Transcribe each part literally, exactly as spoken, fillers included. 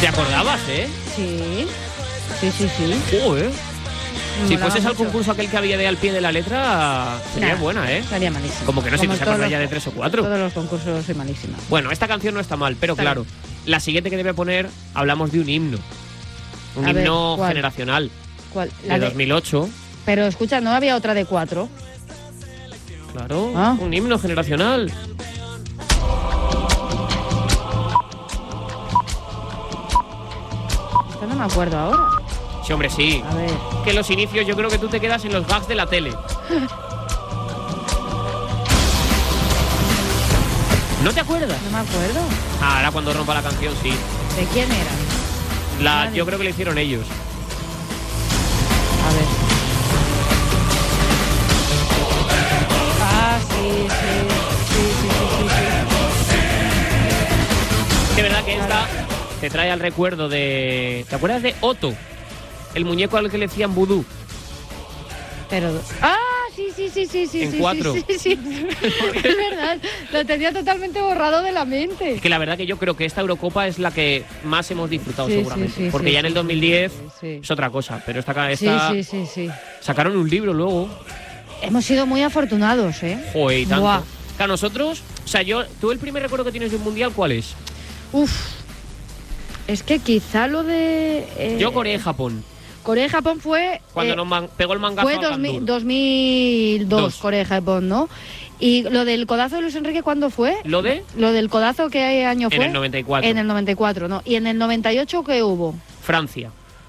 ¿Te acordabas, eh? Sí, sí, sí, sí. Joder. Si Molaba fueses al mucho. concurso aquel que había de Al pie de la letra, sería Nah, buena, ¿eh? Sería malísimo. Como que no, si Como te sacas todos ya de los- tres o cuatro. Todos los concursos soy malísima. Bueno, esta canción no está mal, pero Está claro, bien. la siguiente que debe poner, hablamos de un himno. Un A ver, himno ¿cuál? generacional ¿Cuál? de, La de- dos mil ocho. Pero escucha, ¿no había otra de cuatro? Claro, Ah. un himno generacional. Yo no me acuerdo ahora. Sí, hombre, sí. A ver. Que los inicios yo creo que tú te quedas en los gags de la tele. ¿No te acuerdas? No me acuerdo. Ah, ahora cuando rompa la canción, sí. ¿De quién era? La, Nadie. yo creo que lo hicieron ellos. A ver. Ah, sí, sí. Sí, sí, sí, sí, sí. De verdad que esta te trae al recuerdo de... ¿Te acuerdas de Otto? El muñeco al que le decían vudú. Pero. ¡Ah! Sí, sí, sí, sí, sí. En sí, cuatro. Sí, sí, sí. Es verdad. Lo tenía totalmente borrado de la mente. Es que la verdad que yo creo que esta Eurocopa es la que más hemos disfrutado Sí, sí, seguramente. sí, porque sí, ya en el sí, dos mil diez sí, sí. es otra cosa. Pero esta, Sí, esta sí, sí, sí. sacaron un libro luego. Hemos sido muy afortunados, ¿eh? Joder, y tanto. Buah. Claro, nosotros... O sea, yo... ¿Tú el primer recuerdo que tienes de un mundial cuál es? Uf. Es que quizá lo de. eh, Yo Corea y Japón. Corea y Japón fue. Cuando eh, nos man- pegó el mangazo Fue al dos mil, Gandur. dos mil dos, Dos. Corea y Japón, ¿no? Y lo del codazo de Luis Enrique, ¿cuándo fue? ¿Lo de? Lo del codazo, ¿qué año En fue? el noventa y cuatro. En el noventa y cuatro, ¿no? ¿Y en el noventa y ocho qué hubo? Francia.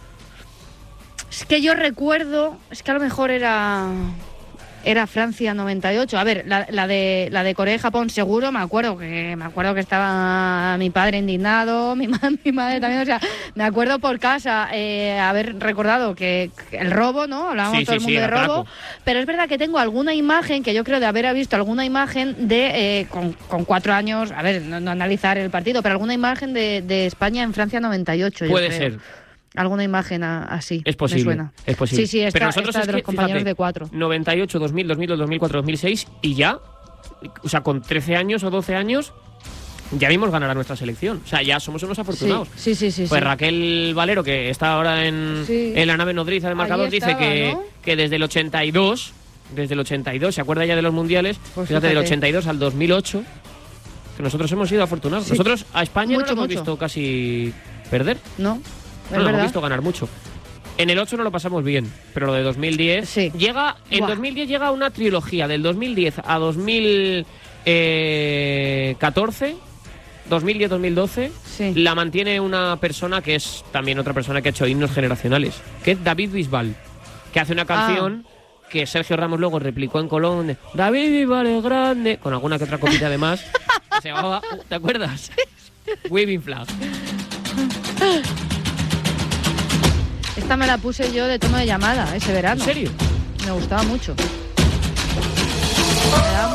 Es que yo recuerdo, es que a lo mejor era era Francia noventa y ocho. A ver, la, la de la de Corea y Japón seguro, me acuerdo que me acuerdo que estaba mi padre indignado, mi, ma- mi madre también, o sea, me acuerdo por casa eh, haber recordado que, que el robo, ¿no? Hablábamos Sí, todo sí, el mundo sí, de el robo, atraco. pero es verdad que tengo alguna imagen que yo creo de haber visto alguna imagen de eh, con, con cuatro años, a ver, no, no analizar el partido, pero alguna imagen de, de España en Francia noventa y ocho. yo Puede creo. ser. Alguna imagen a- así. Es posible. Me suena. Es posible. Sí, sí, esta, Pero nosotros esta es de los que, compañeros fíjate, de cuatro. noventa y ocho, dos mil, dos mil dos, dos mil cuatro, dos mil seis y ya, o sea, con trece años o doce años, ya vimos ganar a nuestra selección. O sea, ya somos unos Sí, afortunados. sí, sí, sí. Pues sí. Raquel Valero, que está ahora en, Sí. en la nave nodriza de marcador, Allí dice estaba, que, ¿no? que desde el ochenta y dos, desde el ochenta y dos, ¿se acuerda ya de los mundiales? Pues fíjate, del fíjate. ochenta y dos al dos mil ocho, que nosotros hemos sido afortunados. Sí. Nosotros a España Mucho, no lo hemos mucho. visto casi perder, No, no es lo hemos verdad. visto ganar mucho. En el ocho no lo pasamos bien, pero lo de dos mil diez Sí. llega, en Buah. dos mil diez llega una trilogía del dos mil diez a dos mil catorce, dos mil diez dos mil doce, Sí. la mantiene una persona que es también otra persona que ha hecho himnos generacionales, que es David Bisbal, que hace una canción que Sergio Ramos luego replicó en Colón, de, David Bisbal es grande, con alguna que otra copita de más, que se llamaba, ¿te acuerdas? Waving Flag. Esta me la puse yo de tono de llamada ese verano. ¿En serio? Me gustaba mucho. Me daba